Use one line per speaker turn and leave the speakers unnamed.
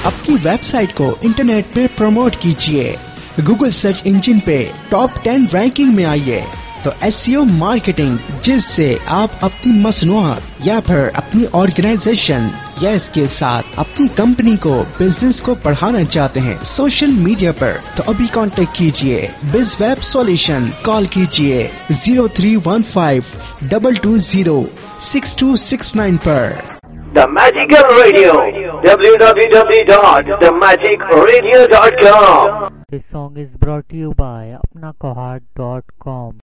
अपनी वेबसाइट को इंटरनेट पे प्रमोट कीजिए, गूगल सर्च इंजन पे टॉप 10 रैंकिंग में आइए। तो एसईओ मार्केटिंग, जिससे आप अपनी मसनूआत या फिर अपनी ऑर्गेनाइजेशन या इसके साथ अपनी कंपनी को, बिजनेस को बढ़ाना चाहते हैं सोशल मीडिया पर, तो अभी कांटेक्ट कीजिए BizWeb सॉल्यूशन। कॉल कीजिए 0315-220-6269 पर।
The Magical Radio, www.themagicradio.com.
This song is brought to you by apnakohat.com.